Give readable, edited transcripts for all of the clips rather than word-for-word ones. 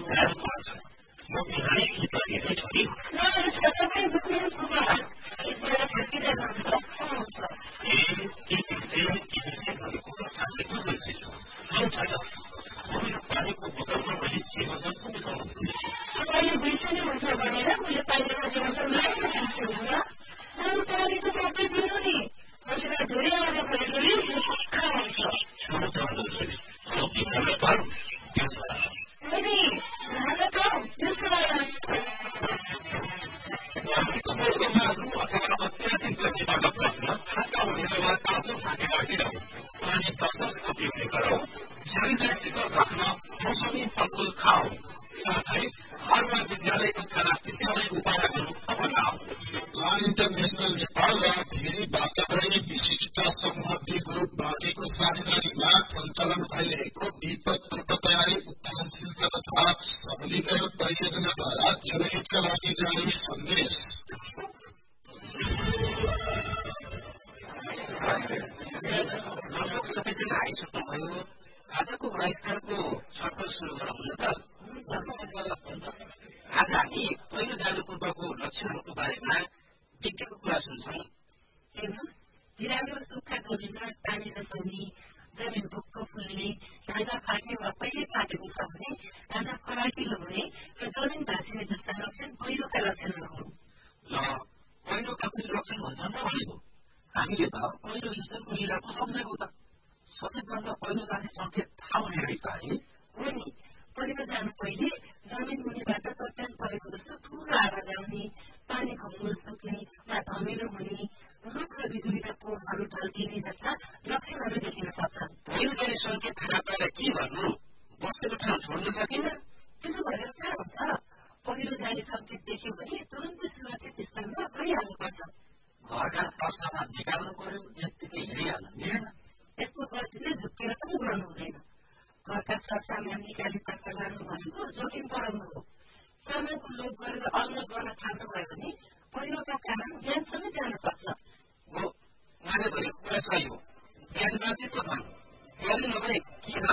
म बिहानै गीत लिँदै छोरी पानीको बोतलमा मैले चिसो तपाईँले बिर्सनै हुन्छ भनेर मैले पानीको चिसो पानीको सबै दिनु नि मसँग धेरै आएर भएकोले यो सक्खा हुन्छ विद्यालयको खाना त्यसैलाई उपायहरू अपनाऊ इन्टरनेशनल नेपाल र धेरै वातावरणीय विशिष्ट समूह बी ग्रुप बाँकेको साझेदारीमा सञ्चालन भइरहेको विपद पूर्व तयारी उत्थानशीलता तथा सबलीकरण परियोजनाद्वारा जनहितका लागि जारी सन्देश सबैजना आइसक्नुभयो आजको बहिष्कारको छलफल सुरु गराउन त आज हामी पहिलो जानु पूर्वको लक्षणहरूको बारेमा विज्ञको कुरा सुन्छौँ। हेर्नुहोस् बिरालो सुक्खा जमिनमा पानी नसर्ने जमिन भुक्क फुल्ने घाँटा फाट्ने वा पहिले फाटेको छ भने घाँटा फराकिलो हुने र जमिन भाँसिने जस्ता लक्षण पहिलोका लक्षणहरू हुन्। पहिलोका पनि लक्षण भन्छन् र भनेको हामीले त पहिलो स्तरको लिडाको सम्झेको त सबैभन्दा पहिलो जाने सङ्केत थाहा हुने रहेछ है हो नि पहिलो जानु पहिले जमिन मुनिबाट चट्यान परेको जस्तो ठुलो आवाज आउने पानीको मूल सुक्ने वा धमिलो हुने रुख र बिजुलीका पोलहरू ढल्किने जस्ता लक्षणहरू देखिन सक्छन्। पहिलो सङ्केत थाहा पाएर के गर्नु बसेको ठाउँ छोड्न सकिन्न त्यसो भएर कहाँ हुन्छ पहिलो जाने सङ्केत देख्यो भने तुरन्तै सुरक्षित स्थानमा गइहाल्नुपर्छ। घरका सरसामान निकाल्नु पर्यो यत्तिकै हिँडिहाल्नु मिलेन यसको गतिले झुक्केर पनि गर्नु हुँदैन। घरका सरसामान निकाली तर्क लानु भनेको जोखिम बढाउनु हो। सामानको लोभ गरेर अल्ल गर्न थाल्नुभयो भने पहिलोका कारण ज्यानसम्म जान सक्छ। हो उहाँले भनेको कुरा सही हो ज्यान बाँचेको धन ज्यान नभए के धन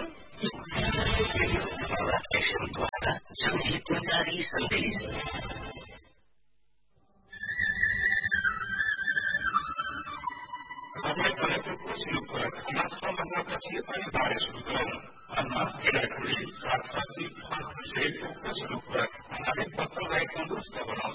कलेक्टरको सुरु गरेर महिनापछि अनि बारे सुरु गराउनु अन्न सागसब्जी फलफुल सुरु गरेर पत्रलाई तन्दुरुस्त बनाउन